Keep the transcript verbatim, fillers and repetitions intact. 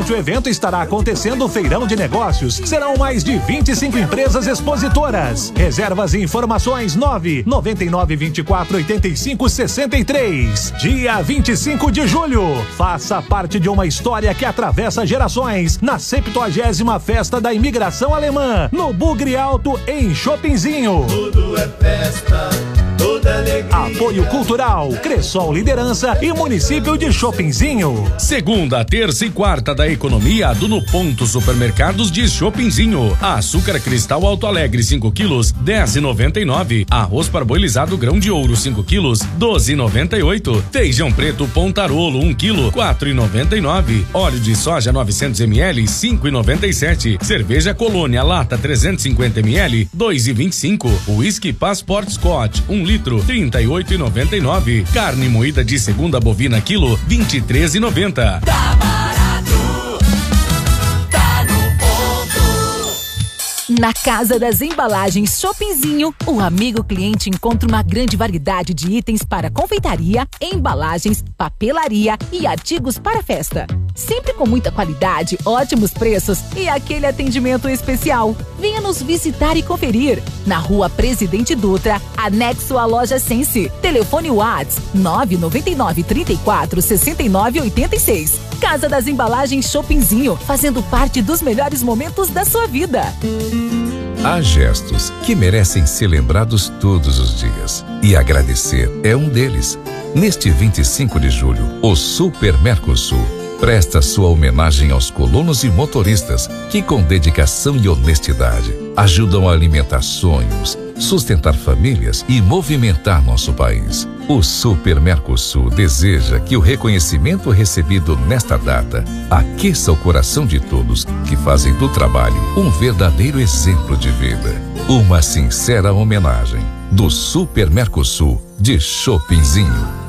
Durante o evento estará acontecendo o Feirão de Negócios. Serão mais de vinte e cinco empresas expositoras. Reservas e informações nove nove nove, vinte e quatro, oitenta e cinco, sessenta e três. Dia vinte e cinco de julho. Faça parte de uma história que atravessa gerações na septuagésima Festa da Imigração Alemã, no Bugre Alto, em Chopinzinho. Tudo é festa, toda alegria. Apoio Cultural, Cressol Liderança e Município de Chopinzinho. Segunda, terça e quarta da economia do No Ponto Supermercados de Chopinzinho. Açúcar cristal Alto Alegre cinco quilos, dez e noventa e nove. Arroz parboilizado grão de ouro cinco quilos, doze e noventa e oito. Feijão preto Pontarolo um quilo, quatro e noventa e nove. Óleo de soja novecentos mililitros, cinco e noventa e sete. Cerveja Colônia lata trezentos e cinquenta mililitros, dois e vinte e cinco. Whisky Passport Scott um litro, trinta e oito e noventa e nove. Carne moída de segunda bovina quilo, vinte e três e noventa. Tá barato, tá no ponto. Na Casa das Embalagens Chopinzinho, o amigo cliente encontra uma grande variedade de itens para confeitaria, embalagens, papelaria e artigos para festa. Sempre com muita qualidade, ótimos preços e aquele atendimento especial. Venha nos visitar e conferir. Na Rua Presidente Dutra, anexo à Loja Sense. Telefone WhatsApp nove nove nove, trinta e quatro, sessenta e nove, oitenta e seis. Casa das Embalagens Chopinzinho, fazendo parte dos melhores momentos da sua vida. Há gestos que merecem ser lembrados todos os dias. E agradecer é um deles. Neste vinte e cinco de julho, o Super Mercosul presta sua homenagem aos colonos e motoristas que, com dedicação e honestidade, ajudam a alimentar sonhos, sustentar famílias e movimentar nosso país. O Super Mercosul deseja que o reconhecimento recebido nesta data aqueça o coração de todos que fazem do trabalho um verdadeiro exemplo de vida. Uma sincera homenagem do Super Mercosul de Chopinzinho.